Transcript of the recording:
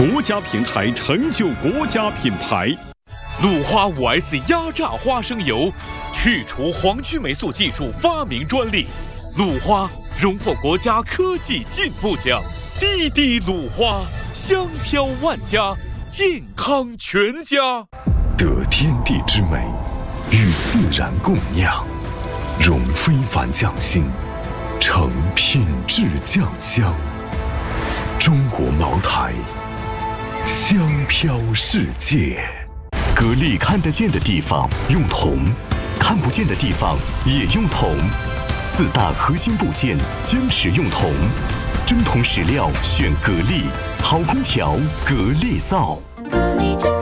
国家平台成就国家品牌。 鲁花5S压榨花生油，去除黄曲霉素技术发明专利。鲁花荣获国家科技进步奖。滴滴鲁花，香飘万家，健康全家。 得天地之美，与自然共酿，融非凡匠心，成品质酱香。中国茅台，香飘世界。 格力看得见的地方用铜，看不见的地方也用铜。4大核心部件坚持用铜，真铜实料选格力，好空调格力造。